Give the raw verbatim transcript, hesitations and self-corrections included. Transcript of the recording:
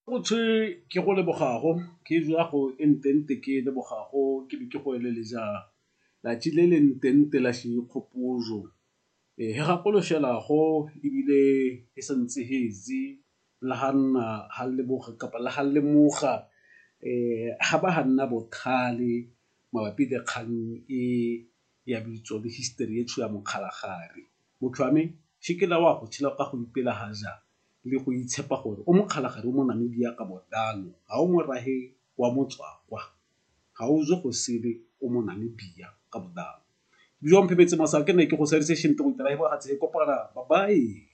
Go tshwe ke go lebogago ke jwa go entente ke lebogago ke be ke go eleletša latši le le ntente la šikgopotšo he gakološelago ebile e sa ntshehetse la ga nna ga leboga kapa la ga lemoga ga ba ga nna bothale mabapi le kgang e ya bitso le history yetšo ya mokgalagare. Motho wa me šikela wa go tšhela ka go ipela ga ja le go itshepa gore o mokgalagare o mo Namibia ka botlalo ga o mo rahe wa motswakwa ga o je go sele o mo Namibia ka botlalo. Bjong phepetse masa ke ne ke go serise šente go itela e bogatse e kopana bye bye.